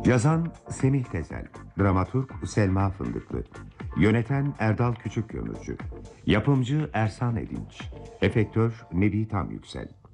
Yazan Semih Tezel, dramaturg Selma Fındıklı, yöneten Erdal Küçükkömürcü, yapımcı Ersan Edinç, efektör Nebi Tamyüksel.